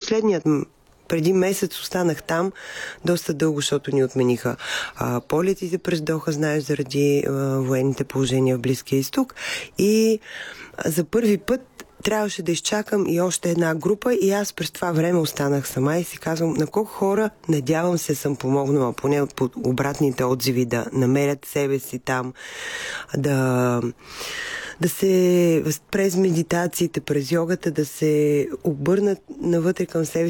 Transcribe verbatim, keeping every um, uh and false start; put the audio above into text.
последният преди месец останах там доста дълго, защото ни отмениха а, полетите през Доха, знаеш, заради а, военните положения в Близкия изток. И а, за първи път трябваше да изчакам и още една група и аз през това време останах сама и си казвам, на колко хора, надявам се, съм помогнала, поне от обратните отзиви, да намерят себе си там, да, да се през медитациите, през йогата, да се обърнат навътре към себе